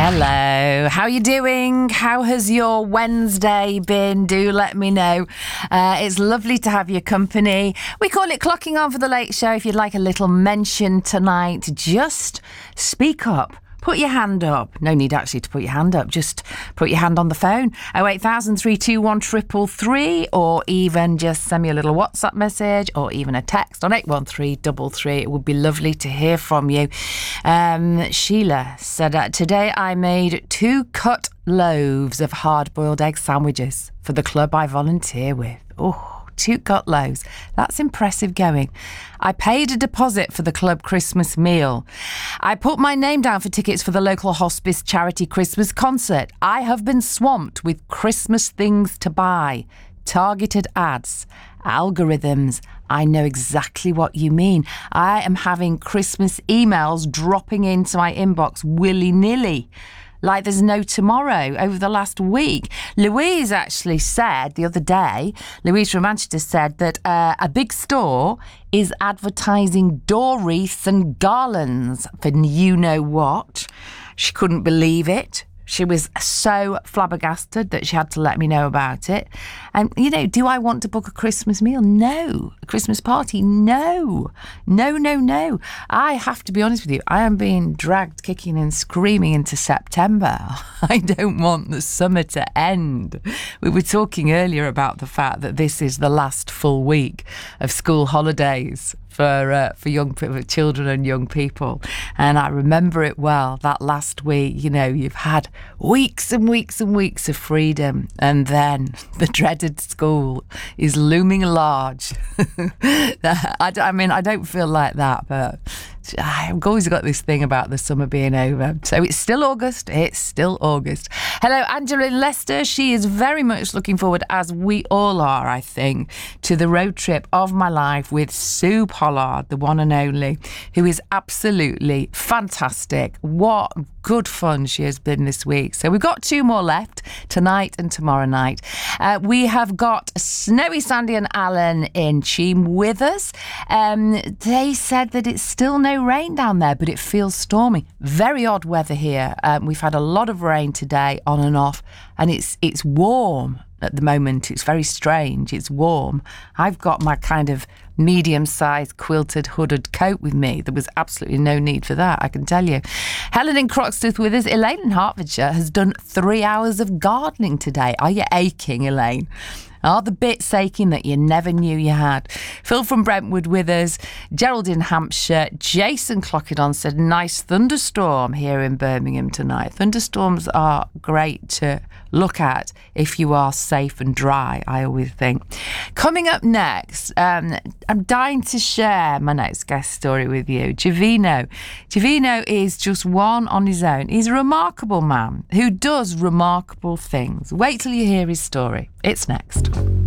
Hello, how are you doing? How has your Wednesday been? Do let me know. It's lovely to have your company. We call it Clocking On for the Late Show. If you'd like a little mention tonight, just speak up. Put your hand up. No need actually to put your hand up. Just put your hand on the phone. 08000 321 333, or even just send me a little WhatsApp message or even a text on 81333. It would be lovely to hear from you. Sheila said, today I made 2 cut loaves of hard-boiled egg sandwiches for the club I volunteer with. Oh. 2 cut loaves. That's impressive going. I paid a deposit for the club Christmas meal. I put my name down for tickets for the local hospice charity Christmas concert. I have been swamped with Christmas things to buy. Targeted ads, algorithms. I know exactly what you mean. I am having Christmas emails dropping into my inbox willy-nilly, like there's no tomorrow over the last week. Louise actually said the other day, Louise from Manchester said that a big store is advertising door wreaths and garlands for you-know-what. She couldn't believe it. She was so flabbergasted that she had to let me know about it. And, you know, do I want to book a Christmas meal? No. A Christmas party? No. No. I have to be honest with you. I am being dragged kicking and screaming into September. I don't want the summer to end. We were talking earlier about the fact that this is the last full week of school holidays for young people, children and young people. And I remember it well, that last week. You know, you've had weeks and weeks and weeks of freedom, and then the dreaded school is looming large. I mean, I don't feel like that, but I've always got this thing about the summer being over. So it's still August. Hello, Angela in Leicester. She is very much looking forward, as we all are, I think, to the road trip of my life with Sue Pollard, the one and only, who is absolutely fantastic. What good fun she has been this week. So we've got 2 more left, tonight and tomorrow night. We have got Snowy Sandy and Alan in Cheam with us. They said that it's still no rain down there, but it feels stormy. Very odd weather here. We've had a lot of rain today, on and off, and it's warm at the moment. It's very strange. It's warm. I've got my kind of medium-sized quilted hooded coat with me. There was absolutely no need for that, I can tell you. Helen in Croxteth with us. Elaine in Hertfordshire has done 3 hours of gardening today. Are you aching, Elaine? Are the bits aching that you never knew you had? Phil from Brentwood with us. Gerald in Hampshire. Jason clocking on said, nice thunderstorm here in Birmingham tonight. Thunderstorms are great to look at if you are safe and dry, I always think. Coming up next, I'm dying to share my next guest story with you. Jovino. Jovino is just one on his own. He's a remarkable man who does remarkable things. Wait till you hear his story. It's next.